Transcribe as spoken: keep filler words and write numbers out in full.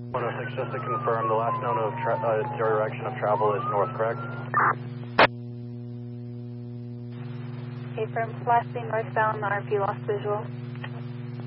one oh six, just to confirm, the last known of tra uh, direction of travel is north, correct? Okay, from lastly northbound, R P lost visual.